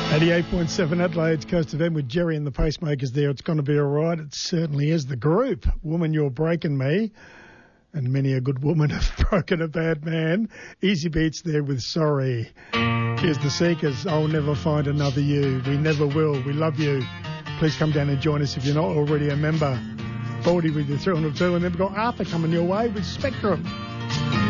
88.7 Adelaide's Coast FM with Jerry and the Pacemakers there. It's going to be all right. It certainly is. The group, Woman, You're Breaking Me. And many a good woman have broken a bad man. Easy Beats there with Sorry. Here's the Seekers. I'll never find another you. We never will. We love you. Please come down and join us if you're not already a member. Baldy with your 3 on 2. And then we've got Arthur coming your way with Spectrum.